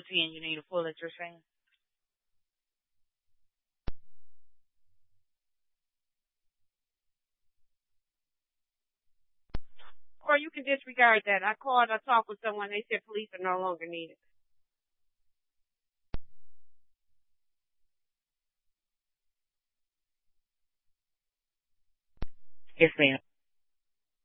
policy and you need a full at your saying? Or you can disregard that. I called, I talked with someone, they said police are no longer needed. Yes, ma'am.